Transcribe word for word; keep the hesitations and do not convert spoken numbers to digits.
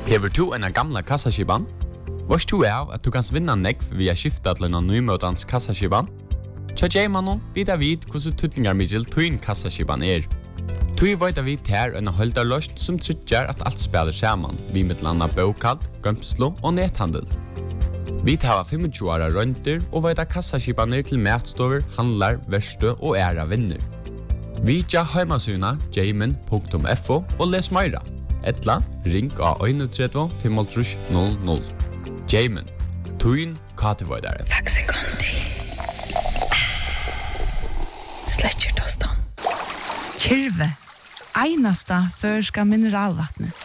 Hever du en gamla kassaskiban? Varst du av at du kan vinna nekv via skifta til en nymøtans kassaskiban? Tja J-mannen vidar vid hvordan tutningar middel tuin kassaskiban er. Tui veit vi ter en holdarløst som tryggjar at alt spiller saman, vi mittlanda bokald, gømslo og nethandel. Vi tar tjue åra rønter og veit kassaskibaner til matstover, handlar, verste og æra vinner. Vi tja heimasuna jamin punktum f o og les meira. Etla, ring av tre to fem null null. Jamin, tuin katevoidare. Faxe kondi. Sletcher tostan. Kyrve, einasta førska mineralvattnet.